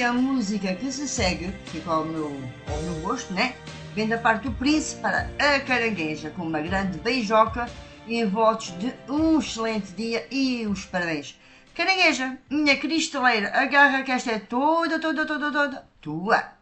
a música que se segue fica ao meu gosto, né? Vem da parte do príncipe para a carangueja, com uma grande beijoca e votos de um excelente dia e os parabéns. Carangueja, minha cristaleira, agarra que esta é toda tua.